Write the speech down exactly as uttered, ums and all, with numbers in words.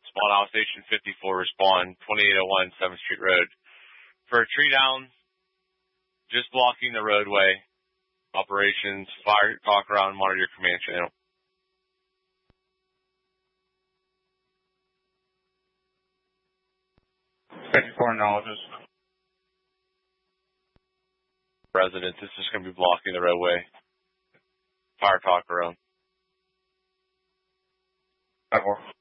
Small House Station fifty-four, respond, twenty-eight oh one seventh Street Road. For a tree down, just blocking the roadway. Operations, fire, talk around, monitor your command channel. fifty-four acknowledges. Residents, this is going to be blocking the roadway. Fire talk around. five four.